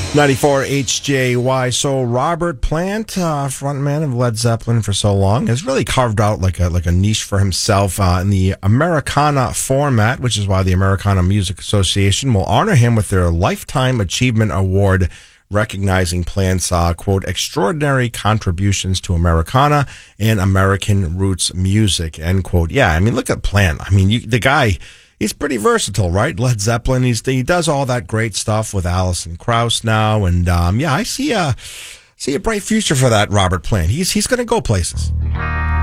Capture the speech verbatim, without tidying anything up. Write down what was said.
ninety-four H J Y. So Robert Plant, uh, frontman of Led Zeppelin for so long, has really carved out like a like a niche for himself uh, in the Americana format, which is why the Americana Music Association will honor him with their Lifetime Achievement Award, recognizing Plant's, uh, quote, extraordinary contributions to Americana and American roots music, end quote. Yeah, I mean, look at Plant. I mean, you, the guy... He's pretty versatile, right? Led Zeppelin. He's he does all that great stuff with Alison Krauss now, and um, yeah, I see a see a bright future for that Robert Plant. He's he's going to go places.